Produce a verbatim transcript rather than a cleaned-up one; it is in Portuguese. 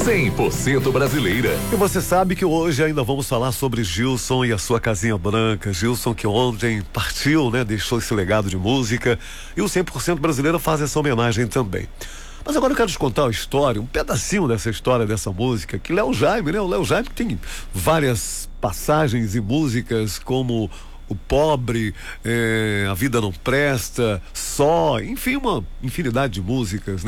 cem por cento brasileira. E você sabe que hoje ainda vamos falar sobre Gilson e a sua casinha branca. Gilson que ontem partiu, né? Deixou esse legado de música. E o cem por cento brasileira faz essa homenagem também. Mas agora eu quero te contar uma história, um pedacinho dessa história, dessa música, que Léo Jaime, né? O Léo Jaime tem várias passagens e músicas como O Pobre, é, A Vida Não Presta, Só, enfim, uma infinidade de músicas, né?